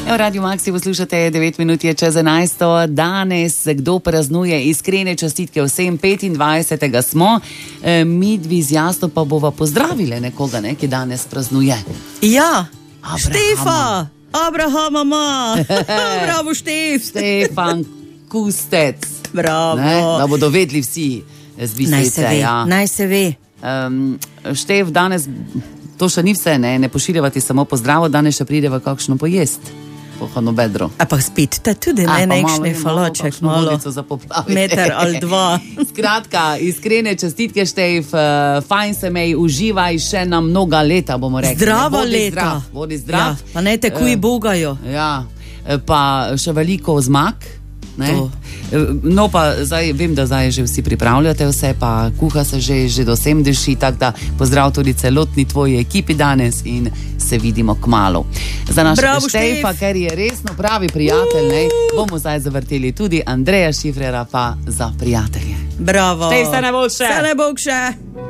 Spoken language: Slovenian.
Radio Maxi poslušate, 9 minut je čez 11. Danes kdo praznuje iskrene čestitke vsem, 25. smo, midvi z Jasno pa bova pozdravile nekoga, ne, ki danes praznuje. Ja, Štefa, Abrahama ma, bravo Štef. Štefan Kustec. Bravo. Ne, da bodo vedli vsi z Bistrice. Naj se ve. Štef, danes to še ni vse, ne pošiljavati samo pozdravo, danes še prideva kakšno pojest. Pohano bedro. A pa spet, ta tudi nekšni faloček, malo meter ali dva. Skratka, iskrene čestitke, Štef, fajn se mej, uživaj še na mnoga leta, bomo rekli. Zdrava leta. Bodi zdrav. Ja, pa ne te kuj bogajo. Ja, pa še veliko zmag. No pa zdaj, vem, da zdaj že vsi pripravljate vse, pa kuha se že do 7 diši, tako da pozdrav tudi celotni tvoji ekipi danes in se vidimo kmalu. Za našega Štefa, ker je resno pravi prijatelj, ne, bomo zdaj zavrteli tudi Andreja Šifrera pa za prijatelje. Bravo. Štef, se ne boljše. Se ne boljše.